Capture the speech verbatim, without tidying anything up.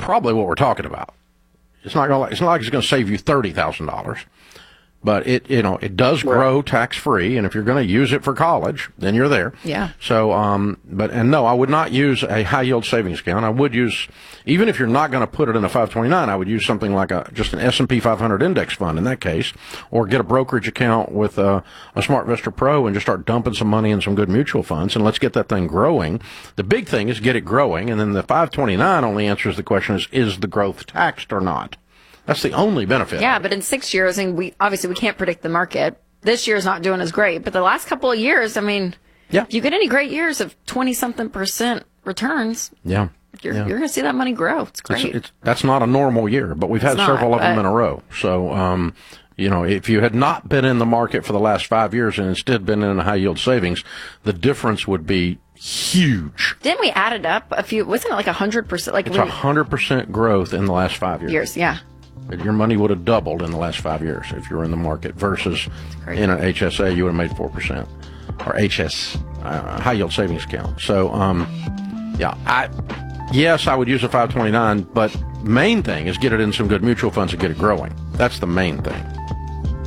probably what we're talking about. It's not going. It's not like it's going to save you thirty thousand dollars. But it, you know, it does grow tax-free, and if you're going to use it for college, then you're there. Yeah. So, um, but, and no, I would not use a high-yield savings account. I would use, even if you're not going to put it in a five twenty-nine, I would use something like a, just an S and P five hundred index fund in that case, or get a brokerage account with a, a SmartVestor Pro and just start dumping some money in some good mutual funds, and let's get that thing growing. The big thing is get it growing, and then the five twenty-nine only answers the question is, is the growth taxed or not? That's the only benefit. Yeah, but in six years, and we obviously we can't predict the market. This year's not doing as great, but the last couple of years, I mean, yeah. if you get any great years of twenty something percent returns, yeah, you're yeah. you're going to see that money grow. It's great. It's, it's, that's not a normal year, but we've had It's several not, of them but- in a row. So, um, you know, if you had not been in the market for the last five years and instead been in a high yield savings, the difference would be huge. Didn't we add it up a few? Wasn't it like a hundred percent? Like It's a hundred percent growth in the last five years. years, yeah. Your money would have doubled in the last five years if you were in the market versus in an H S A, you would have made four percent or H S, uh, high yield savings account. So, um, yeah, I, yes, I would use a five twenty-nine, but main thing is get it in some good mutual funds and get it growing. That's the main thing.